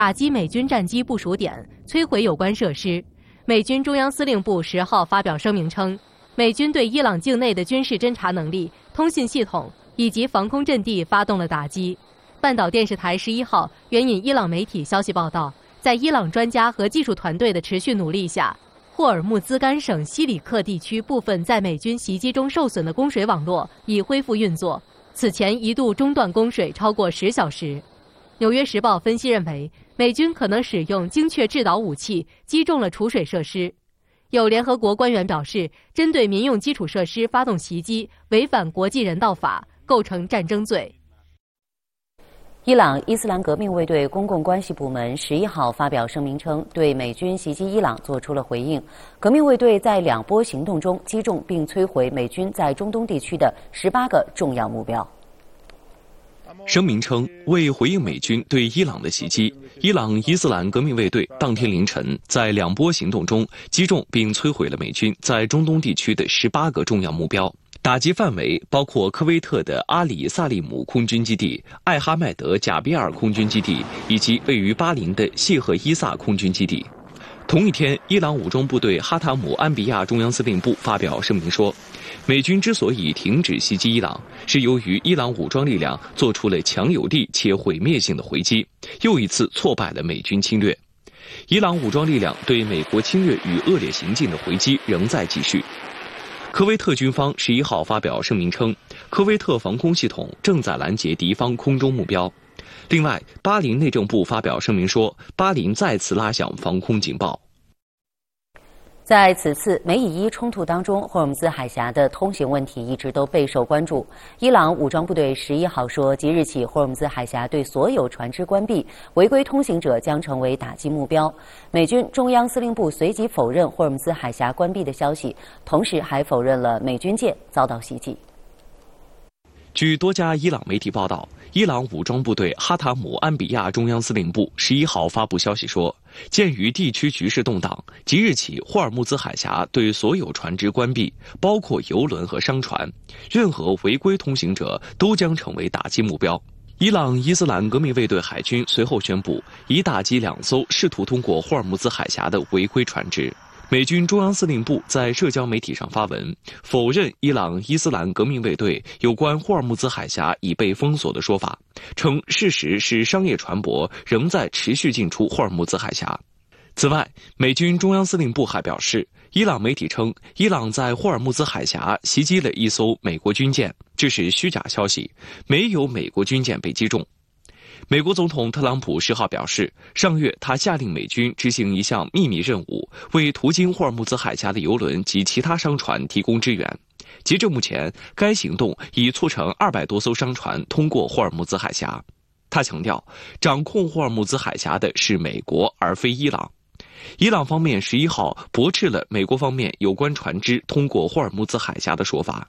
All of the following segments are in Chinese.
打击美军战机部署点，摧毁有关设施。美军中央司令部10号发表声明称，美军对伊朗境内的军事侦察能力、通信系统以及防空阵地发动了打击。半岛电视台11号援引伊朗媒体消息报道，在伊朗专家和技术团队的持续努力下，霍尔木兹干省西里克地区部分在美军袭击中受损的供水网络已恢复运作，此前一度中断供水超过10小时。纽约时报分析认为，美军可能使用精确制导武器击中了储水设施。有联合国官员表示，针对民用基础设施发动袭击，违反国际人道法，构成战争罪。 伊朗伊斯兰革命卫队公共关系部门11号发表声明称，对美军袭击伊朗做出了回应。革命卫队在2波行动中击中并摧毁美军在中东地区的18个重要目标。 声明称，为回应美军对伊朗的袭击，伊朗伊斯兰革命卫队当天凌晨在2波行动中击中并摧毁了美军在中东地区的18个重要目标。打击范围包括科威特的阿里萨利姆空军基地、艾哈迈德贾比尔空军基地以及位于巴林的谢赫伊萨空军基地。同一天，伊朗武装部队哈塔姆安比亚中央司令部发表声明说，美军之所以停止袭击伊朗，是由于伊朗武装力量做出了强有力且毁灭性的回击，又一次挫败了美军侵略。伊朗武装力量对美国侵略与恶劣行径的回击仍在继续。科威特军方11号发表声明称，科威特防空系统正在拦截敌方空中目标。另外，巴林内政部发表声明说，巴林再次拉响防空警报。 在此次美以伊冲突当中，霍尔木兹海峡的通行问题一直都备受关注。伊朗武装部队11号说，即日起，霍尔木兹海峡对所有船只关闭，违规通行者将成为打击目标。美军中央司令部随即否认霍尔木兹海峡关闭的消息，同时还否认了美军舰遭到袭击。 据多家伊朗媒体报道，伊朗武装部队哈塔姆安比亚中央司令部11号发布消息说，鉴于地区局势动荡，即日起霍尔木兹海峡对所有船只关闭，包括油轮和商船，任何违规通行者都将成为打击目标。伊朗伊斯兰革命卫队海军随后宣布，已打击2艘试图通过霍尔木兹海峡的违规船只。美军中央司令部在社交媒体上发文，否认伊朗伊斯兰革命卫队有关霍尔木兹海峡已被封锁的说法，称事实是商业船舶仍在持续进出霍尔木兹海峡。此外，美军中央司令部还表示，伊朗媒体称，伊朗在霍尔木兹海峡袭击了1艘美国军舰，这是虚假消息，没有美国军舰被击中。美国总统特朗普10号表示，上月他下令美军执行一项秘密任务，为途经霍尔木兹海峡的油轮及其他商船提供支援。截至目前，该行动已促成200多艘商船通过霍尔木兹海峡。他强调，掌控霍尔木兹海峡的是美国，而非伊朗。伊朗方面11号驳斥了美国方面有关船只通过霍尔木兹海峡的说法。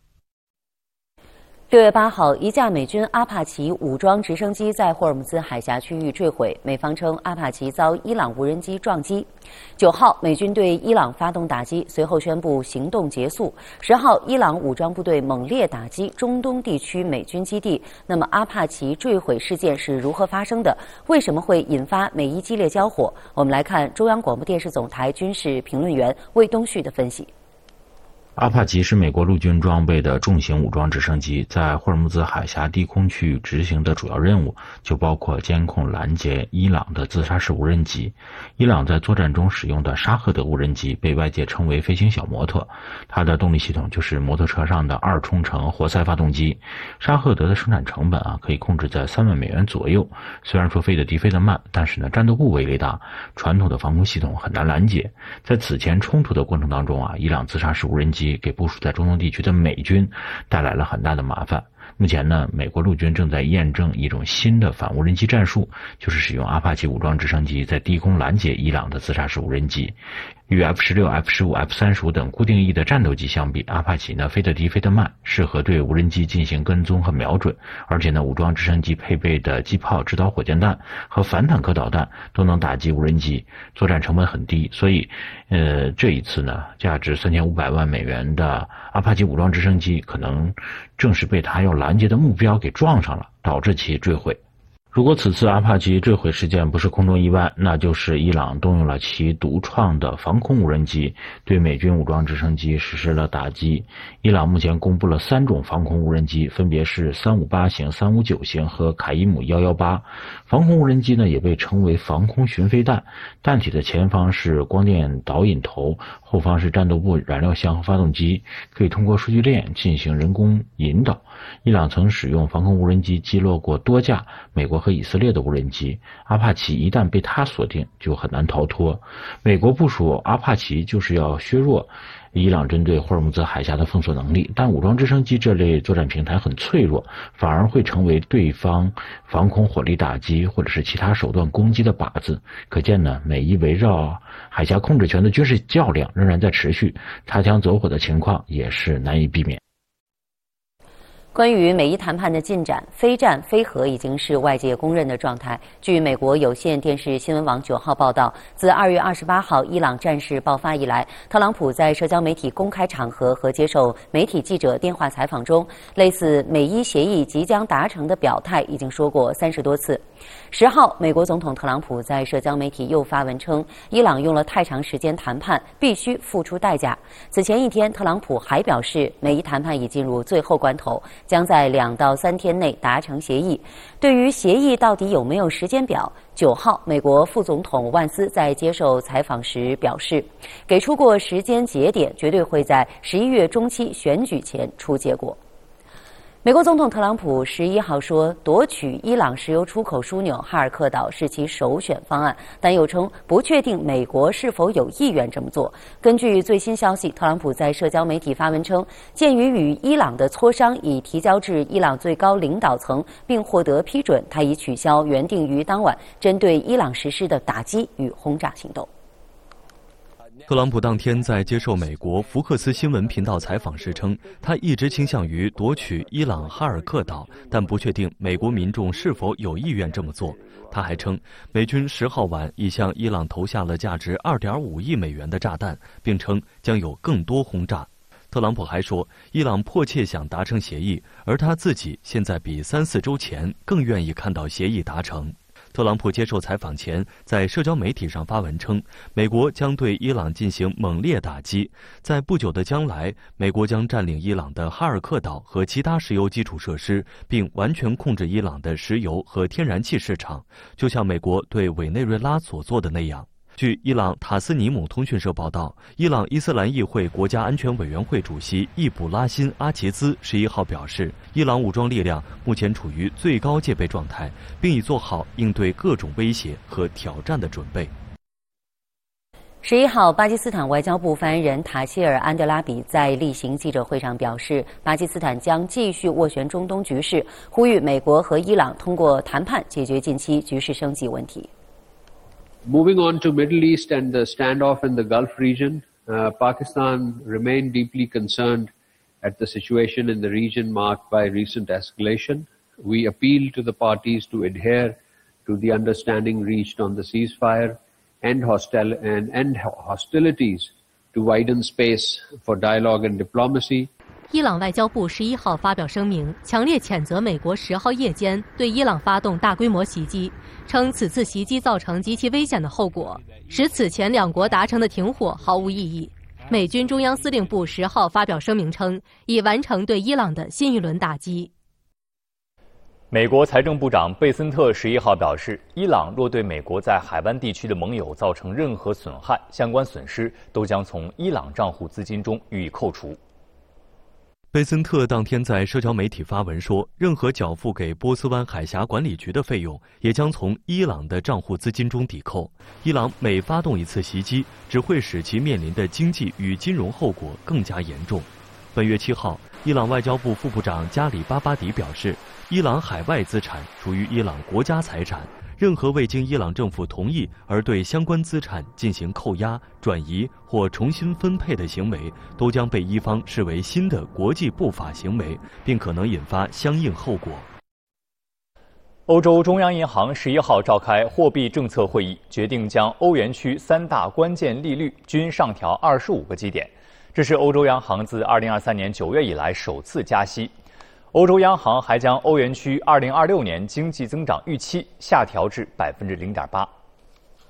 6月8号，一架美军阿帕奇武装直升机在霍尔木兹海峡区域坠毁，美方称阿帕奇遭伊朗无人机撞击。9号，美军对伊朗发动打击，随后宣布行动结束。10号，伊朗武装部队猛烈打击中东地区美军基地。那么，阿帕奇坠毁事件是如何发生的？为什么会引发美伊激烈交火？我们来看中央广播电视总台军事评论员魏东旭的分析。 阿帕奇是美国陆军装备的重型武装直升机，在霍尔木兹海峡低空区域执行的主要任务就包括监控拦截伊朗的自杀式无人机。伊朗在作战中使用的沙赫德无人机被外界称为飞行小摩托，它的动力系统就是摩托车上的2冲程活塞发动机。沙赫德的生产成本可以控制在3万美元左右，虽然说飞得低飞得慢，但是呢战斗部威力大，传统的防空系统很难拦截。在此前冲突的过程当中伊朗自杀式无人机给部署在中东地区的美军带来了很大的麻烦。目前呢，美国陆军正在验证一种新的反无人机战术，就是使用阿帕奇武装直升机在低空拦截伊朗的自杀式无人机。与 F-16、F-15、F-35 等固定翼的战斗机相比，阿帕奇呢飞得低飞得慢，适合对无人机进行跟踪和瞄准，而且呢武装直升机配备的机炮、制导火箭弹和反坦克导弹都能打击无人机，作战成本很低。所以这一次呢价值3500万美元的阿帕奇武装直升机可能正是被他要拦截的目标给撞上了，导致其坠毁。 如果此次阿帕奇坠毁事件不是空中意外，那就是伊朗动用了其独创的防空无人机，对美军武装直升机实施了打击。伊朗目前公布了3种防空无人机，分别是358型、359型和凯伊姆118。防空无人机呢，也被称为防空巡飞弹，弹体的前方是光电导引头，后方是战斗部、燃料箱和发动机，可以通过数据链进行人工引导。伊朗曾使用防空无人机击落过多架美国和以色列的无人机，阿帕奇一旦被它锁定，就很难逃脱。美国部署阿帕奇就是要削弱伊朗针对霍尔木兹海峡的封锁能力，但武装直升机这类作战平台很脆弱，反而会成为对方防空火力打击或者是其他手段攻击的靶子。可见呢，美伊围绕海峡控制权的军事较量仍然在持续，擦枪走火的情况也是难以避免。 关于美伊谈判的进展，非战非和已经是外界公认的状态。据美国有线电视新闻网9号报道，自2月28号伊朗战事爆发以来，特朗普在社交媒体公开场合和接受媒体记者电话采访中，类似美伊协议即将达成的表态已经说过30多次。10号，美国总统特朗普在社交媒体又发文称，伊朗用了太长时间谈判，必须付出代价。此前一天，特朗普还表示，美伊谈判已进入最后关头，将在2到3天内达成协议。对于协议到底有没有时间表，9号，美国副总统万斯在接受采访时表示，给出过时间节点，绝对会在11月中期选举前出结果。美国总统特朗普11号说，夺取伊朗石油出口枢纽哈尔克岛是其首选方案，但又称不确定美国是否有意愿这么做。根据最新消息，特朗普在社交媒体发文称，鉴于与伊朗的磋商已提交至伊朗最高领导层并获得批准，他已取消原定于当晚针对伊朗实施的打击与轰炸行动。 特朗普当天在接受美国福克斯新闻频道采访时称，他一直倾向于夺取伊朗哈尔克岛，但不确定美国民众是否有意愿这么做。他还称，美军10号晚已向伊朗投下了价值2.5亿美元的炸弹，并称将有更多轰炸。特朗普还说，伊朗迫切想达成协议，而他自己现在比3-4周前更愿意看到协议达成。特朗普接受采访前，在社交媒体上发文称，美国将对伊朗进行猛烈打击，在不久的将来，美国将占领伊朗的哈尔克岛和其他石油基础设施，并完全控制伊朗的石油和天然气市场，就像美国对委内瑞拉所做的那样。据伊朗塔斯尼姆通讯社报道，伊朗伊斯兰议会国家安全委员会主席易卜拉欣·阿齐兹11号表示，伊朗武装力量目前处于最高戒备状态，并已做好应对各种威胁和挑战的准备。 11号，巴基斯坦外交部发言人塔希尔·安德拉比在例行记者会上表示，巴基斯坦将继续斡旋中东局势，呼吁美国和伊朗通过谈判解决近期局势升级问题。 Moving on to Middle East and the standoff in the Gulf region, Pakistan remained deeply concerned at the situation in the region marked by recent escalation. We appeal to the parties to adhere to the understanding reached on the ceasefire, end hostilities, to widen space for dialogue and diplomacy. 伊朗外交部11号发表声明，强烈谴责美国10号夜间对伊朗发动大规模袭击，称此次袭击造成极其危险的后果，使此前两国达成的停火毫无意义。美军中央司令部10号发表声明称，已完成对伊朗的新一轮打击。 美国财政部长贝森特11号表示，伊朗若对美国在海湾地区的盟友造成任何损害，相关损失都将从伊朗账户资金中予以扣除。 贝森特当天在社交媒体发文说，任何缴付给波斯湾海峡管理局的费用也将从伊朗的账户资金中抵扣。伊朗每发动一次袭击，只会使其面临的经济与金融后果更加严重。本月7号，伊朗外交部副部长加里巴巴迪表示，伊朗海外资产属于伊朗国家财产，任何未经伊朗政府同意而对相关资产进行扣押、转移或重新分配的行为，都将被伊方视为新的国际不法行为，并可能引发相应后果。 欧洲中央银行11号召开货币政策会议，决定将欧元区3大关键利率均上调25个基点，这是欧洲央行自2023年9月以来首次加息。 欧洲央行还将欧元区2026年经济增长预期下调至0.8%。